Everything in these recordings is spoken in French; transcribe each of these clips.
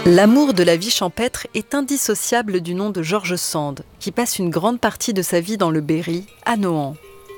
L'amour de la vie champêtre est indissociable du nom de George Sand, qui passe une grande partie de sa vie dans le Berry, à Nohant.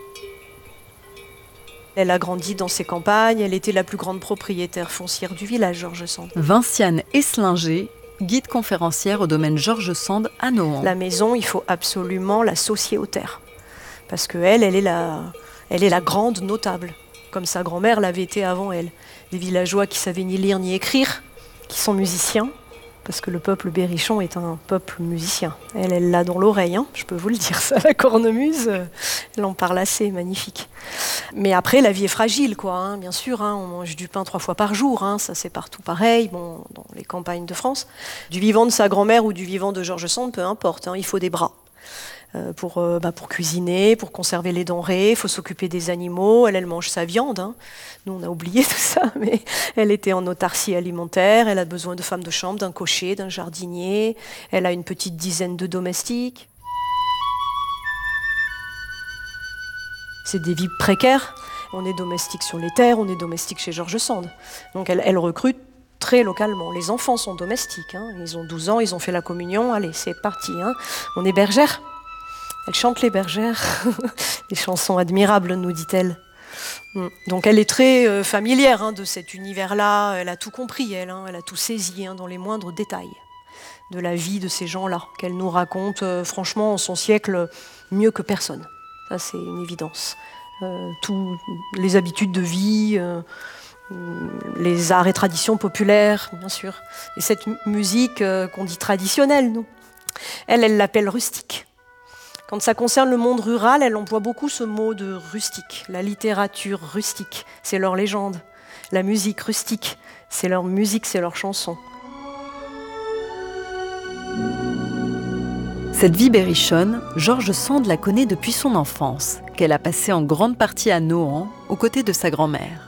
Elle a grandi dans ses campagnes, elle était la plus grande propriétaire foncière du village, George Sand. Vinciane Eslinger, guide conférencière au domaine George Sand à Nohant. La maison, il faut absolument l'associer aux terres. Parce qu'elle, elle est la grande notable, comme sa grand-mère l'avait été avant elle. Des villageois qui savaient ni lire ni écrire, qui sont musiciens, parce que le peuple berrichon est un peuple musicien. Elle l'a dans l'oreille, hein, je peux vous le dire, ça, la cornemuse, elle en parle assez, magnifique. Mais après, la vie est fragile, quoi, hein, bien sûr, hein, on mange du pain 3 fois par jour, hein, ça c'est partout pareil, bon, dans les campagnes de France. Du vivant de sa grand-mère ou du vivant de George Sand, peu importe, hein, il faut des bras. Pour cuisiner, pour conserver les denrées, il faut s'occuper des animaux, elle mange sa viande. Hein. Nous, on a oublié tout ça, mais elle était en autarcie alimentaire, elle a besoin de femmes de chambre, d'un cocher, d'un jardinier, elle a une petite dizaine de domestiques. C'est des vies précaires, on est domestique sur les terres, on est domestique chez George Sand. Donc elle recrute très localement. Les enfants sont domestiques, hein. Ils ont 12 ans, ils ont fait la communion, allez, c'est parti. Hein. On est bergère. Elle chante les bergères, des chansons admirables, nous dit-elle. Donc elle est très familière hein, de cet univers-là, elle a tout compris, elle a tout saisi hein, dans les moindres détails de la vie de ces gens-là, qu'elle nous raconte franchement en son siècle mieux que personne. Ça c'est une évidence. Toutes les habitudes de vie, les arts et traditions populaires, bien sûr. Et cette musique qu'on dit traditionnelle, nous, elle l'appelle rustique. Quand ça concerne le monde rural, elle emploie beaucoup ce mot de rustique. La littérature rustique, c'est leur légende. La musique rustique, c'est leur musique, c'est leur chanson. Cette vie berrichonne, George Sand la connaît depuis son enfance, qu'elle a passée en grande partie à Nohant, aux côtés de sa grand-mère.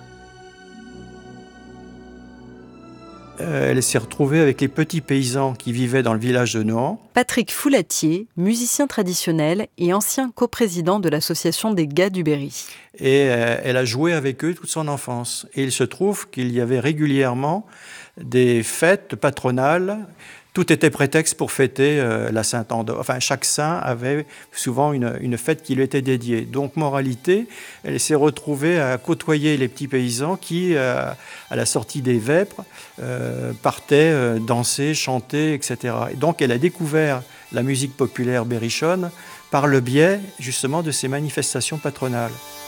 Elle s'est retrouvée avec les petits paysans qui vivaient dans le village de Nohant. Patrick Foulatier, musicien traditionnel et ancien coprésident de l'association des Gars du Berry. Et elle a joué avec eux toute son enfance. Et il se trouve qu'il y avait régulièrement des fêtes patronales. Tout était prétexte pour fêter la Saint-Andore. Enfin, chaque saint avait souvent une fête qui lui était dédiée. Donc, moralité, elle s'est retrouvée à côtoyer les petits paysans qui, à la sortie des vêpres, partaient danser, chanter, etc. Et donc, elle a découvert la musique populaire berrichonne par le biais, justement, de ces manifestations patronales.